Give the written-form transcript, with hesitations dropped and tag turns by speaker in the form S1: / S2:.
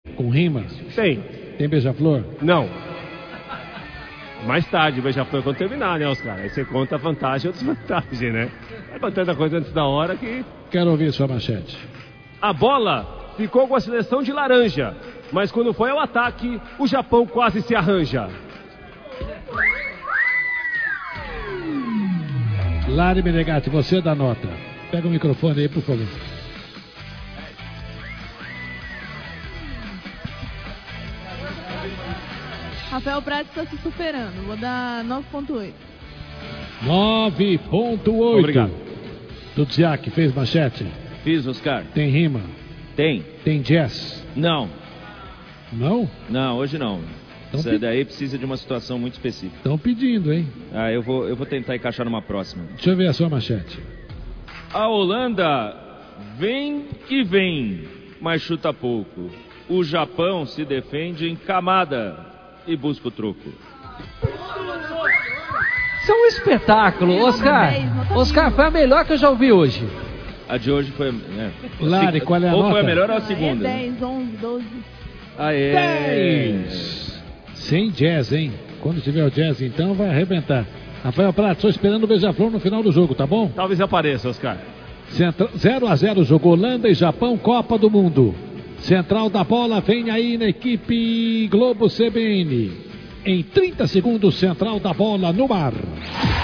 S1: Com rima?
S2: Tem.
S1: Tem beija-flor?
S2: Não. Mais tarde, beija-flor quando terminar, né, Oscar? Aí você conta a vantagem e a desvantagem, né? Vai botando a coisa antes da hora que...
S1: Quero ouvir sua manchete.
S2: A bola ficou com a seleção de laranja, mas quando foi ao ataque, o Japão quase se arranja.
S1: Lari Menegatti, você dá nota. Pega o microfone aí, por favor.
S3: Rafael Prats está se superando. Vou dar 9.8.
S1: 9.8.
S2: Obrigado.
S1: Tudziak, fez manchete?
S4: Fiz, Oscar.
S1: Tem rima?
S4: Tem.
S1: Tem jazz?
S4: Não.
S1: Não?
S4: Não, hoje não.
S1: Então,
S4: Isso daí precisa de uma situação muito específica.
S1: Estão pedindo, hein?
S4: Ah, eu vou tentar encaixar numa próxima.
S1: Deixa eu ver a sua manchete.
S4: A Holanda vem que vem, mas chuta pouco. O Japão se defende em camada e busca o troco.
S5: Isso é um espetáculo, Oscar. Oscar, foi a melhor que eu já ouvi hoje.
S4: A de hoje foi... Né,
S1: Lari, qual é a nota?
S4: Ou foi a melhor ou a segunda?
S3: É 10, 11, 12.
S4: Aê!
S1: 10! Sem jazz, hein? Quando tiver o jazz, então, vai arrebentar. Rafael Prats, estou esperando o beija-flor no final do jogo, tá bom?
S2: Talvez apareça, Oscar.
S1: 0-0 jogo Holanda e Japão, Copa do Mundo. Central da bola, vem aí na equipe Globo CBN. Em 30 segundos, central da bola no ar.